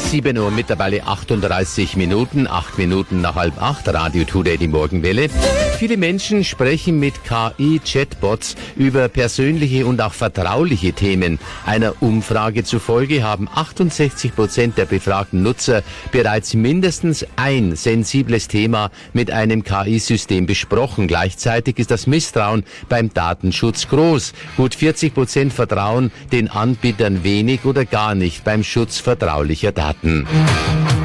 7 Uhr mittlerweile 38 Minuten, 8 Minuten nach 7:30, Radio Today, die Morgenwelle. Viele Menschen sprechen mit KI-Chatbots über persönliche und auch vertrauliche Themen. Einer Umfrage zufolge haben 68% der befragten Nutzer bereits mindestens ein sensibles Thema mit einem KI-System besprochen. Gleichzeitig ist das Misstrauen beim Datenschutz groß. Gut 40% vertrauen den Anbietern wenig oder gar nicht beim Schutz vertraulicher Daten.